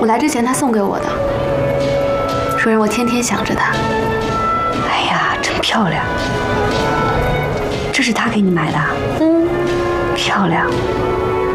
我来之前他送给我的，说让我天天想着他。 哎呀，真漂亮！这是他给你买的？漂亮。